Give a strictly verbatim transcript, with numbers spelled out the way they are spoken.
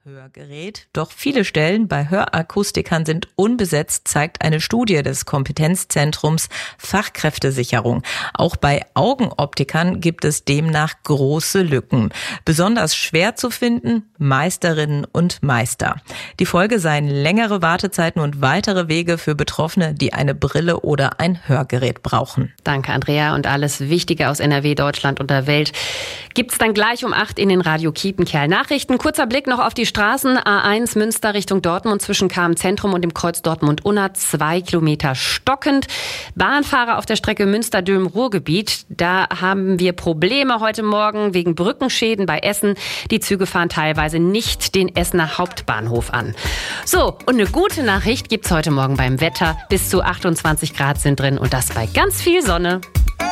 Hörgerät. Doch viele Stellen bei Hörakustikern sind unbesetzt, zeigt eine Studie des Kompetenzzentrums Fachkräftesicherung. Auch bei Augenoptikern gibt es demnach große Lücken. Besonders schwer zu finden, Meisterinnen und Meister. Die Folge seien längere Wartezeiten und weitere Wege für Betroffene, die eine Brille oder ein Hörgerät brauchen. Danke, Andrea. Und alles Wichtige aus N R W, Deutschland und der Welt gibt's dann gleich um acht in den Radio Kiepenkerl Nachrichten. Kurzer Blick noch auf die Straßen. A eins Münster Richtung Dortmund zwischen K M-Zentrum und dem Kreuz Dortmund-Unna. Zwei Kilometer stockend. Bahnfahrer auf der Strecke Münster-Dülmen-Ruhrgebiet. Da haben wir Probleme heute Morgen wegen Brückenschäden bei Essen. Die Züge fahren teilweise nicht den Essener Hauptbahnhof an. So, und eine gute Nachricht gibt's heute Morgen beim Wetter. Bis zu achtundzwanzig Grad sind drin und das bei ganz viel Sonne.